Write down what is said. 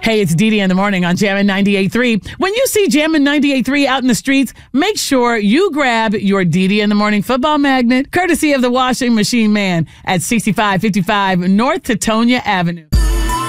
Hey, it's Dee Dee in the morning on Jammin' 98.3. When you see Jammin' 98.3 out in the streets, make sure you grab your Dee Dee in the morning football magnet, courtesy of the washing machine man at 6555 North Tetonia Avenue.